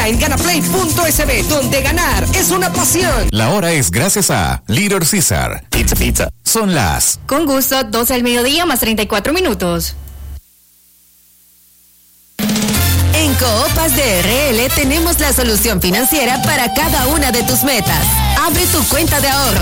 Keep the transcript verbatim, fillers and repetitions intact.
en ganaplay punto es be, donde ganar es una pasión. La hora es gracias a Little Caesar. Pizza, pizza. Son las... Con gusto, doce al mediodía más treinta y cuatro minutos. En Coopaz de R L tenemos la solución financiera para cada una de tus metas. Abre tu cuenta de ahorro